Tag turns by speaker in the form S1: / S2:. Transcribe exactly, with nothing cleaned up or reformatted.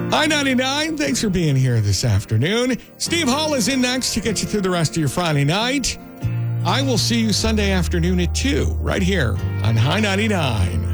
S1: High ninety-nine, thanks for being here this afternoon. Steve Hall is in next to get you through the rest of your Friday night. I will see you Sunday afternoon at two, right here on High ninety-nine.